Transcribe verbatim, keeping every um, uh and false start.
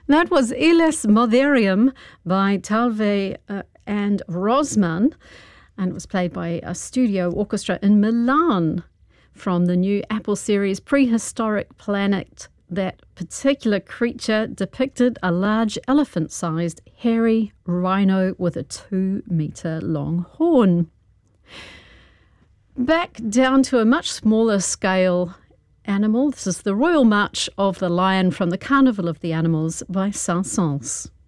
That was Iles Moderium by Talve uh, and Rosman, and it was played by a studio orchestra in Milan from the new Apple series Prehistoric Planet. That particular creature depicted a large elephant-sized hairy rhino with a two-metre long horn. Back down to a much smaller scale animal. This is the Royal March of the Lion from the Carnival of the Animals by Saint-Saëns.